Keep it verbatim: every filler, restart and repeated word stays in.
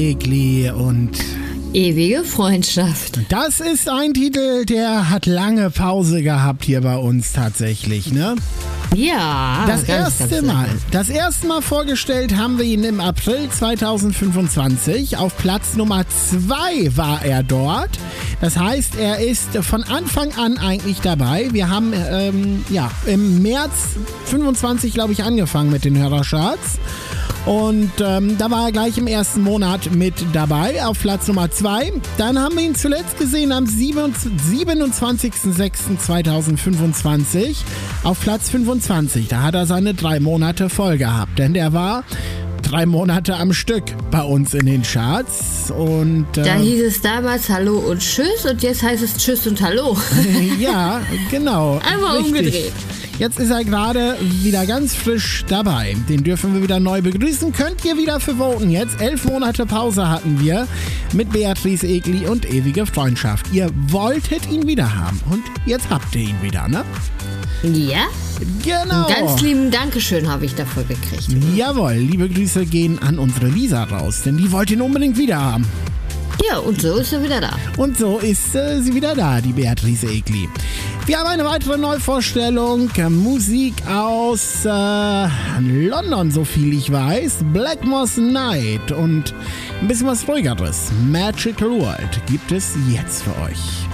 Egli und Ewige Freundschaft. Das ist ein Titel, der hat lange Pause gehabt hier bei uns tatsächlich, ne? Ja, das ganz, erste ganz Mal, das erste Mal vorgestellt haben wir ihn im April zweitausendfünfundzwanzig. Auf Platz Nummer zwei war er dort. Das heißt, er ist von Anfang an eigentlich dabei. Wir haben ähm, ja im März fünfundzwanzig, glaube ich, angefangen mit den Hörercharts. Und ähm, da war er gleich im ersten Monat mit dabei, auf Platz Nummer zwei. Dann haben wir ihn zuletzt gesehen am siebenundzwanzigsten sechsten zweitausendfünfundzwanzig auf Platz fünfundzwanzig. Da hat er seine drei Monate voll gehabt, denn der war drei Monate am Stück bei uns in den Charts. Und äh, da hieß es damals Hallo und Tschüss und jetzt heißt es Tschüss und Hallo. Ja, genau. Einmal richtig. umgedreht. Jetzt ist er gerade wieder ganz frisch dabei. Den dürfen wir wieder neu begrüßen. Könnt ihr wieder für voten jetzt. Elf Monate Pause hatten wir mit Beatrice Egli und Ewige Freundschaft. Ihr wolltet ihn wieder haben und jetzt habt ihr ihn wieder, ne? Ja? Genau. Einen ganz lieben Dankeschön habe ich dafür gekriegt. Jawohl, liebe Grüße gehen an unsere Lisa raus, denn die wollte ihn unbedingt wieder haben. Ja, und so ist er wieder da. Und so ist äh, sie wieder da, die Beatrice Egli. Wir haben eine weitere Neuvorstellung. Musik aus äh, London, so viel ich weiß. Black Moss Night und ein bisschen was ruhigeres. Magical World gibt es jetzt für euch.